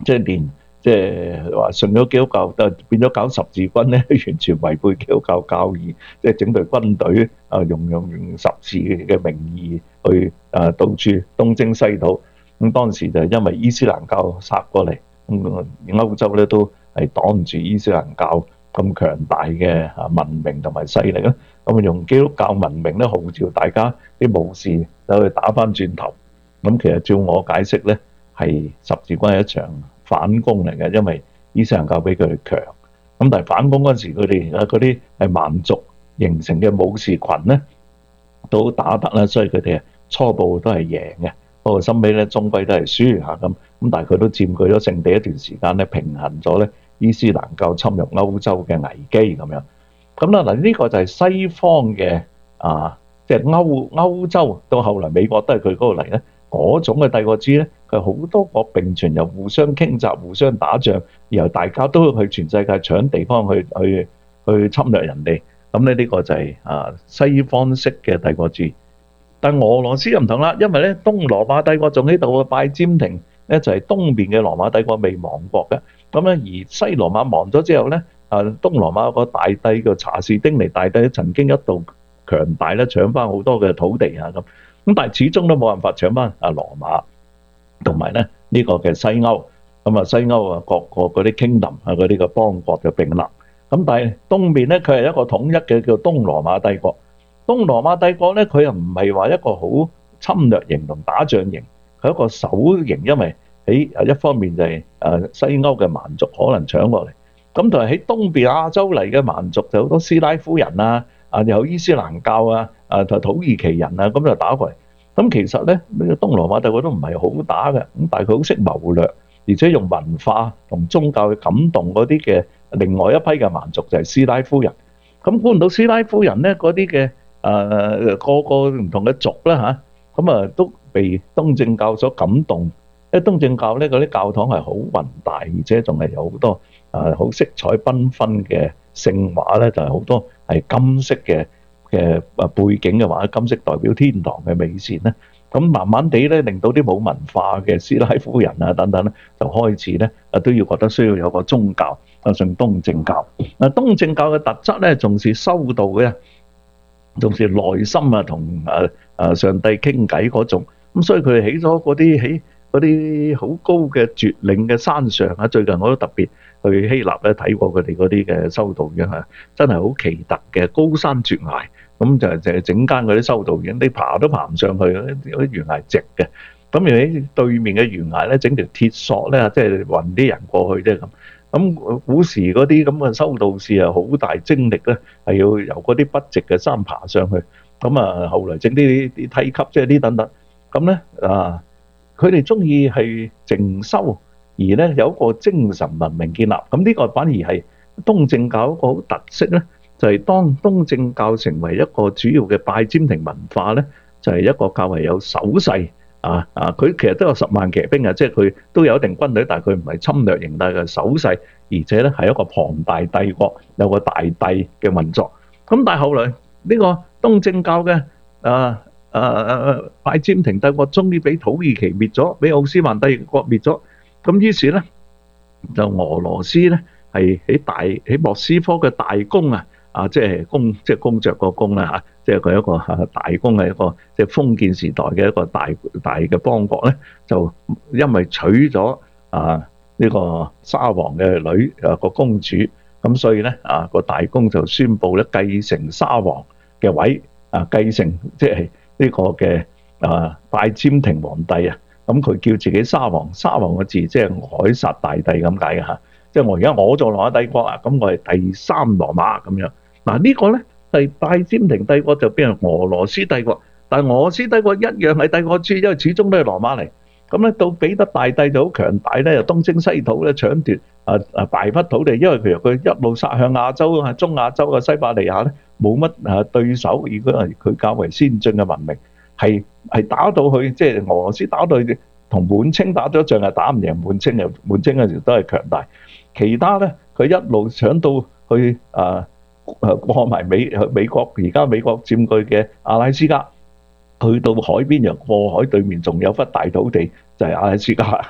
即係連即係話信咗基督教，就變咗搞十字軍咧，完全違背基督教教義，即係整隊軍隊用十字嘅名義去到處東征西討。咁當時就因為伊斯蘭教殺過嚟，咁歐洲咧都係擋唔住伊斯蘭教咁強大嘅文明同埋勢力咧，咁用基督教文明咧號召大家啲武士走去打翻轉頭。咁其實照我解釋咧，係十字軍係一場反攻嚟嘅，因為伊斯蘭教比佢哋強。咁但係反攻嗰陣時，佢哋嗰啲係蠻族形成嘅武士群咧，都打得啦，所以佢哋初步都係贏嘅。不過後尾咧，終歸都係輸嚇咁。但係佢都佔據咗聖地一段時間咧，平衡咗咧伊斯蘭教侵入歐洲嘅危機咁樣。咁啦，嗱呢個就係西方嘅即係歐洲到後來美國都係佢嗰度嚟咧，嗰種嘅帝國主義咧，佢好多國並存，又互相傾軋、互相打仗，然後大家都去全世界搶地方去侵略人哋。咁咧呢個就係西方式嘅帝國主義。但俄羅斯又唔同啦，因為咧東羅馬帝國仲喺度嘅，拜占庭咧就係東邊嘅羅馬帝國未亡國嘅。咁咧而西羅馬亡咗之後咧，東羅馬個大帝叫查士丁尼大帝曾經一度強大咧，搶翻好多嘅土地咁。咁但係始終都冇辦法搶翻羅馬同埋咧呢個嘅西歐。咁西歐各個嗰啲 kingdom 嗰啲嘅邦國嘅並立。咁但係東面咧佢係一個統一嘅叫東羅馬帝國。東羅馬帝國咧，佢又唔係話一個好侵略型同打仗型，佢係一個守型，因為喺一方面就係西歐嘅蠻族可能搶過嚟，咁同埋喺東邊亞洲嚟嘅蠻族就好多斯拉夫人有伊斯蘭教同土耳其人咁就打過嚟。咁其實咧呢個東羅馬帝國都唔係好打嘅，咁但係佢好識謀略，而且用文化同宗教去感動嗰啲嘅另外一批嘅蠻族就係斯拉夫人。咁估唔到斯拉夫人咧嗰啲嘅個個唔同嘅族啦咁都被東正教所感動，因為東正教咧嗰啲教堂係好宏大，而且仲係有好多好色彩繽紛嘅聖畫咧，就係好多係金色嘅背景嘅畫，金色代表天堂嘅美善咧。咁慢慢地咧，令到啲冇文化嘅斯拉夫人等等咧，就開始咧都要覺得需要有個宗教，信東正教。東正教嘅特質咧，重視修道嘅。重視內心同上帝傾偈嗰種，咁所以佢哋起咗喺嗰啲好高嘅絕嶺嘅山上最近我都特別去希臘咧睇過佢哋嗰啲嘅修道院真係好奇特嘅高山絕崖，咁就係整間嗰啲修道院，你爬都爬唔上去，嗰啲懸崖直嘅，咁而喺對面嘅懸崖咧整條鐵索咧，即係運啲人過去啫咁。咁古時嗰啲咁嘅修道士好大精力咧，係要由嗰啲筆直嘅山爬上去。咁後來整啲梯級，即係啲等等。咁咧佢哋中意係靜修，而咧有一個精神文明建立。咁呢個反而係東正教一個好特色咧，就係當東正教成為一個主要嘅拜占庭文化咧，就係一個較為有手勢。佢其實都有10萬騎兵即係佢都有一定軍隊，但係佢唔係侵略型，但係守勢，而且咧係一個龐大帝國，有個大帝嘅運作。咁但係後來呢個東正教嘅拜占庭帝國終於俾土耳其滅咗，俾奧斯曼帝國滅咗。咁於是咧就俄羅斯咧係喺莫斯科嘅大公即係公爵個公啦即係佢一個大公係一個即係封建時代嘅一個大嘅邦國咧，就因為娶咗呢個沙皇嘅女個公主，咁所以咧個大公就宣布咧繼承沙皇嘅位繼承即係呢個嘅拜占庭皇帝咁佢叫自己沙皇，沙皇個字即係凱撒大帝咁解嘅即係我而家我做羅馬帝國咁我係第3羅馬咁樣。呢個咧係拜占庭帝國就變成俄羅斯帝國，但係俄羅斯帝國一樣係帝國主義，因為始終都係羅馬嚟。咁咧到彼得大帝就好強大咧，又東征西討咧，搶奪大筆土地，因為譬如佢一路殺向亞洲中亞洲嘅西伯利亞咧，冇乜對手，如果係佢較為先進嘅文明，係打到去即係俄羅斯打到去同滿清打咗仗，係打唔贏滿清嘅，滿清嗰時都係強大。其他咧佢一路搶到去過埋美國，而家美國佔據嘅阿拉斯加，去到海邊又過海對面仲有忽大土地，就係阿拉斯加。